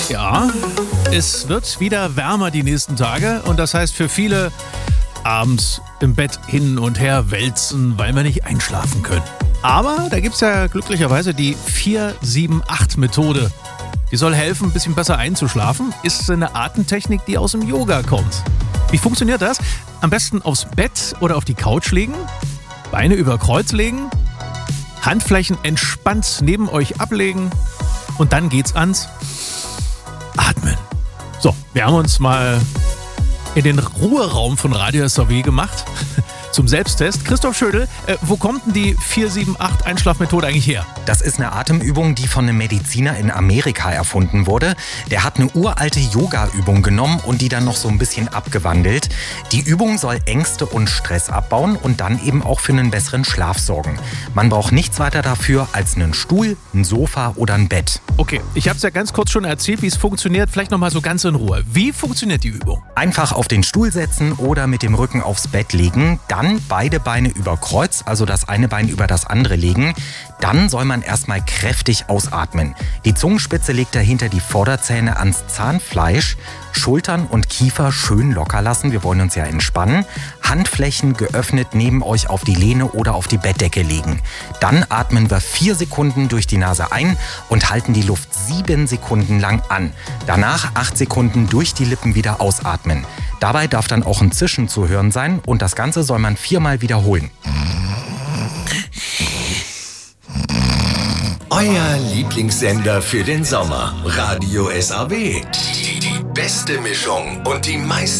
Ja, es wird wieder wärmer die nächsten Tage und das heißt für viele abends im Bett hin und her wälzen, weil wir nicht einschlafen können. Aber da gibt es ja glücklicherweise die 4-7-8-Methode. Die soll helfen, ein bisschen besser einzuschlafen. Ist eine Atemtechnik, die aus dem Yoga kommt. Wie funktioniert das? Am besten aufs Bett oder auf die Couch legen, Beine über Kreuz legen, Handflächen entspannt neben euch ablegen und dann geht's ans Atmen. So, wir haben uns mal in den Ruheraum von Radio SAW gemacht zum Selbsttest. Christoph Schödel, wo kommt denn die 4-7-8-Einschlafmethode eigentlich her? Das ist eine Atemübung, die von einem Mediziner in Amerika erfunden wurde. Der hat eine uralte Yoga-Übung genommen und die dann noch so ein bisschen abgewandelt. Die Übung soll Ängste und Stress abbauen und dann eben auch für einen besseren Schlaf sorgen. Man braucht nichts weiter dafür als einen Stuhl, ein Sofa oder ein Bett. Okay, ich habe es ja ganz kurz schon erzählt, wie es funktioniert. Vielleicht nochmal so ganz in Ruhe. Wie funktioniert die Übung? Einfach auf den Stuhl setzen oder mit dem Rücken aufs Bett legen. Dann beide Beine über Kreuz, also das eine Bein über das andere legen. Dann soll man erstmal kräftig ausatmen. Die Zungenspitze legt dahinter die Vorderzähne ans Zahnfleisch. Schultern und Kiefer schön locker lassen. Wir wollen uns ja entspannen. Handflächen geöffnet neben euch auf die Lehne oder auf die Bettdecke legen. Dann atmen wir 4 Sekunden durch die Nase ein und halten die Luft 7 Sekunden lang an. Danach 8 Sekunden durch die Lippen wieder ausatmen. Dabei darf dann auch ein Zischen zu hören sein und das Ganze soll man 4-mal wiederholen. Euer Lieblingssender für den Sommer. Radio SAW. Die beste Mischung und die meisten